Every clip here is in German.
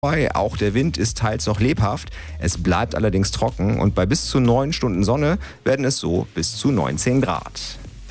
Auch der Wind ist teils noch lebhaft. Es bleibt allerdings trocken und bei bis zu 9 Stunden Sonne werden es so bis zu 19 Grad.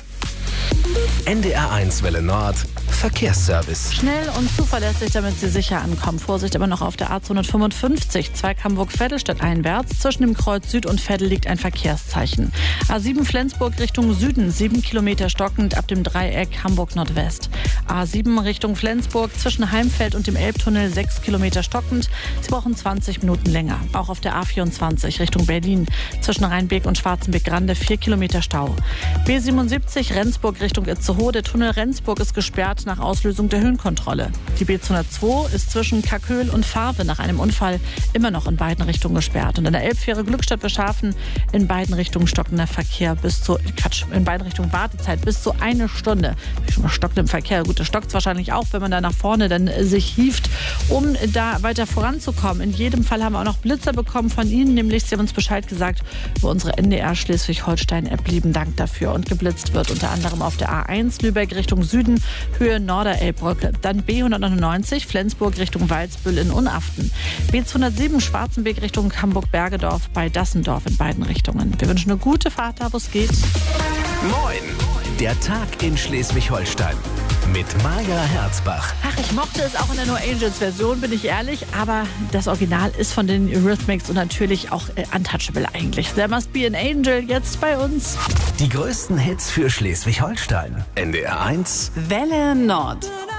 NDR1 Welle Nord Verkehrsservice. Schnell und zuverlässig, damit Sie sicher ankommen. Vorsicht aber noch auf der A255, Zweig Hamburg-Vettelstadt einwärts. Zwischen dem Kreuz Süd und Vettel liegt ein Verkehrszeichen. A7 Flensburg Richtung Süden, 7 Kilometer stockend ab dem Dreieck Hamburg-Nordwest. A7 Richtung Flensburg, zwischen Heimfeld und dem Elbtunnel 6 Kilometer stockend. Sie brauchen 20 Minuten länger. Auch auf der A24 Richtung Berlin, zwischen Rheinbeek und Schwarzenbeck-Grande 4 Kilometer Stau. B77 Rendsburg Richtung Itzehoe, der Tunnel Rendsburg ist gesperrt nach Auslösung der Höhenkontrolle. Die B202 ist zwischen Kaköhl und Fahrwe nach einem Unfall immer noch in beiden Richtungen gesperrt. Und an der Elbfähre Glückstadt-Beschafen in beiden Richtungen stockender Verkehr in beiden Richtungen Wartezeit bis zu 1 Stunde. Schon mal stockt im Verkehr. Gut, das stockt wahrscheinlich auch, wenn man da nach vorne dann sich hieft, um da weiter voranzukommen. In jedem Fall haben wir auch noch Blitzer bekommen von Ihnen, nämlich Sie haben uns Bescheid gesagt über unsere NDR Schleswig-Holstein-App. Lieben Dank dafür. Und geblitzt wird unter anderem auf der A1 Lübeck Richtung Süden, Höhe Norderelbbrücke. Dann B199 Flensburg Richtung Walsbüll in Unaften. B207 Schwarzenbeek Richtung Hamburg-Bergedorf bei Dassendorf in beiden Richtungen. Wir wünschen eine gute Fahrt da, wo es geht. Moin! Der Tag in Schleswig-Holstein mit Maja Herzbach. Ach, ich mochte es auch in der No Angels Version, bin ich ehrlich, aber das Original ist von den Eurythmics und natürlich auch untouchable eigentlich. There Must Be an Angel jetzt bei uns. Die größten Hits für Schleswig-Holstein. NDR1 Welle Nord.